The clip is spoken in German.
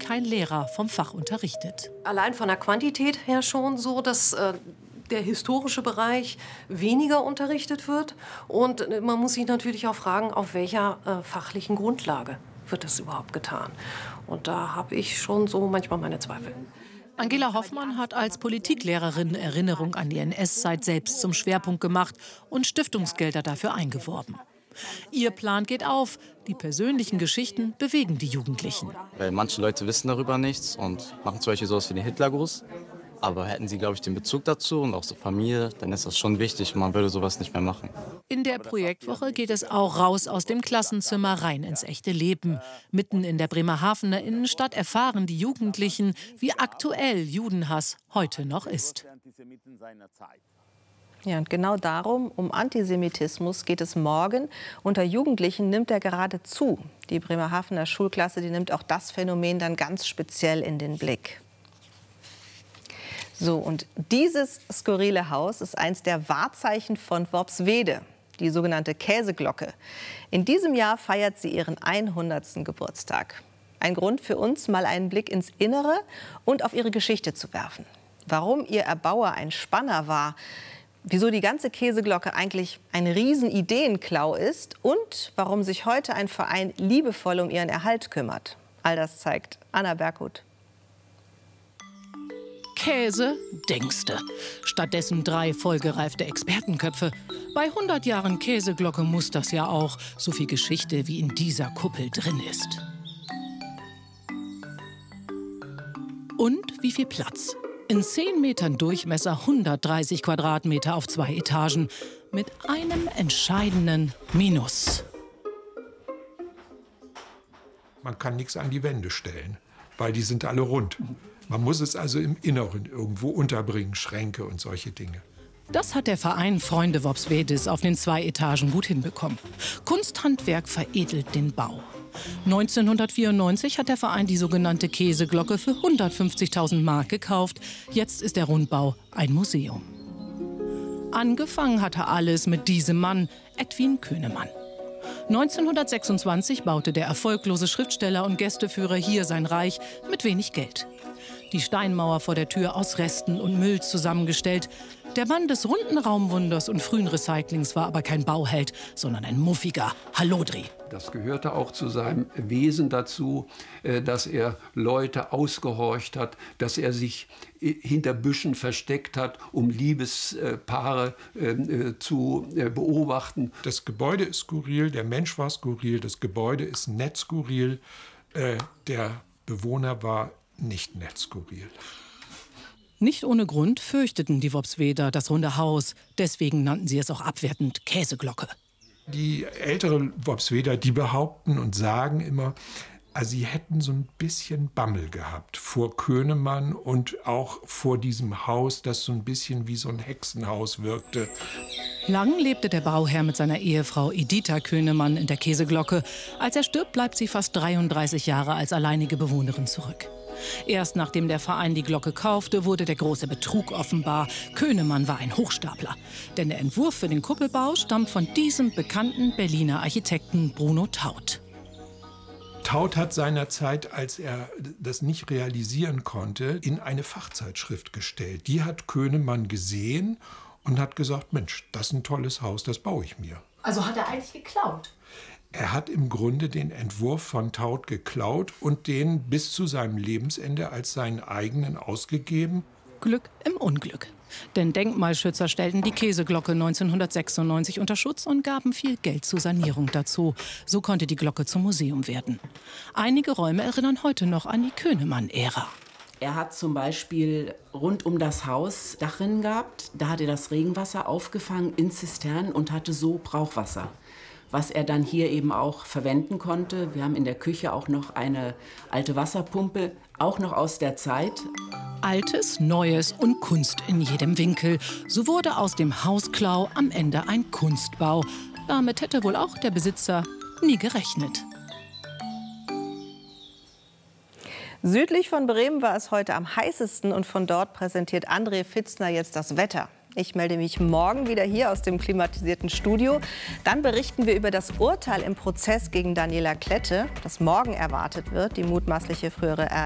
kein Lehrer vom Fach unterrichtet. Allein von der Quantität her schon so, dass der historische Bereich weniger unterrichtet wird. Und man muss sich natürlich auch fragen, auf welcher fachlichen Grundlage wird das überhaupt getan. Und da habe ich schon so manchmal meine Zweifel. Angela Hoffmann hat als Politiklehrerin Erinnerung an die NS-Zeit selbst zum Schwerpunkt gemacht und Stiftungsgelder dafür eingeworben. Ihr Plan geht auf. Die persönlichen Geschichten bewegen die Jugendlichen. Weil manche Leute wissen darüber nichts und machen zum Beispiel sowas wie den Hitlergruß. Aber hätten sie, glaube ich, den Bezug dazu und auch zur Familie, dann ist das schon wichtig. Man würde sowas nicht mehr machen. In der Projektwoche geht es auch raus aus dem Klassenzimmer rein ins echte Leben. Mitten in der Bremerhavener Innenstadt erfahren die Jugendlichen, wie aktuell Judenhass heute noch ist. Ja, und genau darum, um Antisemitismus, geht es morgen. Unter Jugendlichen nimmt er gerade zu. Die Bremerhavener Schulklasse, die nimmt auch das Phänomen dann ganz speziell in den Blick. So, und dieses skurrile Haus ist eins der Wahrzeichen von Worpswede, die sogenannte Käseglocke. In diesem Jahr feiert sie ihren 100. Geburtstag. Ein Grund für uns, mal einen Blick ins Innere und auf ihre Geschichte zu werfen. Warum ihr Erbauer ein Spanner war, wieso die ganze Käseglocke eigentlich ein Riesenideenklau ist und warum sich heute ein Verein liebevoll um ihren Erhalt kümmert. All das zeigt Anna Berghut. Käse, denkste. Stattdessen 3 vollgereifte Expertenköpfe. Bei 100 Jahren Käseglocke muss das ja auch. So viel Geschichte, wie in dieser Kuppel drin ist. Und wie viel Platz? In 10 Metern Durchmesser 130 Quadratmeter auf 2 Etagen. Mit einem entscheidenden Minus. Man kann nichts an die Wände stellen, weil die sind alle rund. Man muss es also im Inneren irgendwo unterbringen, Schränke und solche Dinge. Das hat der Verein Freunde Worpswedes auf den 2 Etagen gut hinbekommen. Kunsthandwerk veredelt den Bau. 1994 hat der Verein die sogenannte Käseglocke für 150.000 Mark gekauft. Jetzt ist der Rundbau ein Museum. Angefangen hatte alles mit diesem Mann, Edwin Könemann. 1926 baute der erfolglose Schriftsteller und Gästeführer hier sein Reich mit wenig Geld. Die Steinmauer vor der Tür aus Resten und Müll zusammengestellt. Der Mann des runden Raumwunders und frühen Recyclings war aber kein Bauheld, sondern ein muffiger Hallodri. Das gehörte auch zu seinem Wesen dazu, dass er Leute ausgehorcht hat, dass er sich hinter Büschen versteckt hat, um Liebespaare zu beobachten. Das Gebäude ist skurril, der Mensch war skurril, das Gebäude ist nett skurril, der Bewohner war nicht nett skurril. Nicht ohne Grund fürchteten die Worpsweder das runde Haus. Deswegen nannten sie es auch abwertend Käseglocke. Die älteren Worpsweder, die behaupten und sagen immer, also sie hätten so ein bisschen Bammel gehabt vor Könemann und auch vor diesem Haus, das so ein bisschen wie so ein Hexenhaus wirkte. Lang lebte der Bauherr mit seiner Ehefrau Editha Könemann in der Käseglocke. Als er stirbt, bleibt sie fast 33 Jahre als alleinige Bewohnerin zurück. Erst nachdem der Verein die Glocke kaufte, wurde der große Betrug offenbar. Könemann war ein Hochstapler. Denn der Entwurf für den Kuppelbau stammt von diesem bekannten Berliner Architekten Bruno Taut. Taut hat seinerzeit, als er das nicht realisieren konnte, in eine Fachzeitschrift gestellt. Die hat Könemann gesehen und hat gesagt, Mensch, das ist ein tolles Haus, das baue ich mir. Also hat er eigentlich geklaut? Er hat im Grunde den Entwurf von Taut geklaut und den bis zu seinem Lebensende als seinen eigenen ausgegeben. Glück im Unglück. Denn Denkmalschützer stellten die Käseglocke 1996 unter Schutz und gaben viel Geld zur Sanierung dazu. So konnte die Glocke zum Museum werden. Einige Räume erinnern heute noch an die Könemann-Ära. Er hat zum Beispiel rund um das Haus Dachrinnen gehabt. Da hat er das Regenwasser aufgefangen in Zisternen und hatte so Brauchwasser, was er dann hier eben auch verwenden konnte. Wir haben in der Küche auch noch eine alte Wasserpumpe, auch noch aus der Zeit. Altes, Neues und Kunst in jedem Winkel. So wurde aus dem Hausklau am Ende ein Kunstbau. Damit hätte wohl auch der Besitzer nie gerechnet. Südlich von Bremen war es heute am heißesten und von dort präsentiert André Fitzner jetzt das Wetter. Ich melde mich morgen wieder hier aus dem klimatisierten Studio. Dann berichten wir über das Urteil im Prozess gegen Daniela Klette, das morgen erwartet wird, die mutmaßliche frühere